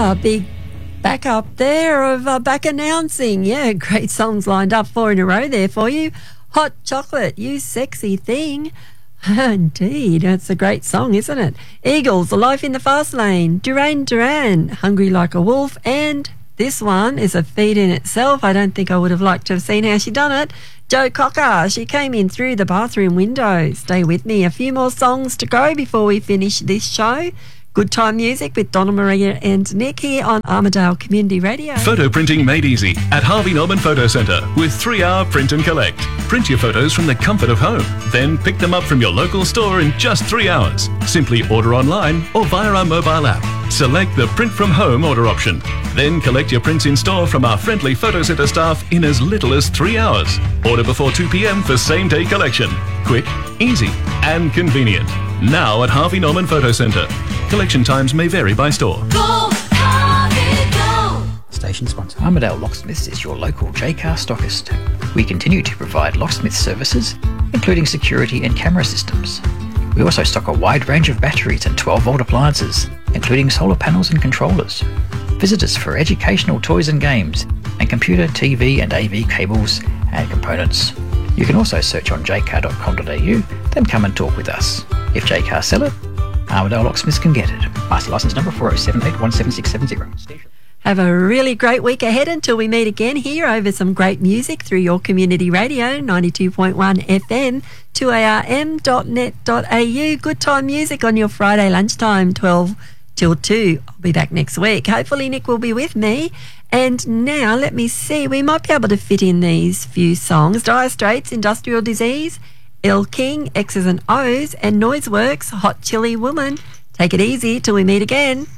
Big backup there of back announcing. Yeah, great songs lined up 4 in a row there for you. Hot Chocolate, You Sexy Thing. Indeed, it's a great song, isn't it? Eagles, A Life in the Fast Lane. Duran Duran, Hungry Like a Wolf. And this one is a feat in itself. I don't think I would have liked to have seen how she done it. Joe Cocker, she came in through the bathroom window. Stay with me. A few more songs to go before we finish this show. Good Time Music with Donna Maria and Nick here on Armidale Community Radio. Photo printing made easy at Harvey Norman Photo Centre with 3-hour print and collect. Print your photos from the comfort of home, then pick them up from your local store in just 3 hours. Simply order online or via our mobile app. Select the Print from Home order option. Then collect your prints in store from our friendly Photo Centre staff in as little as 3 hours. Order before 2 p.m. for same-day collection. Quick, easy and convenient. Now at Harvey Norman Photo Centre. Collection times may vary by store. Go, Harvey, go! Station sponsor. Armidale Locksmiths is your local Jaycar stockist. We continue to provide locksmith services, including security and camera systems. We also stock a wide range of batteries and 12-volt appliances, including solar panels and controllers. Visit us for educational toys and games, and computer, TV and AV cables and components. You can also search on jaycar.com.au, then come and talk with us. If Jaycar sell it, Armidale Locksmiths can get it. Master licence number 4078176670. Have a really great week ahead until we meet again here over some great music through your community radio, 92.1 FM, 2ARM.net.au. Good Time Music on your Friday lunchtime, 12 till 2. I'll be back next week. Hopefully Nick will be with me. And now, let me see, we might be able to fit in these few songs. Dire Straits, Industrial Disease, El King, X's and O's, and Noiseworks, Hot Chili Woman. Take it easy till we meet again.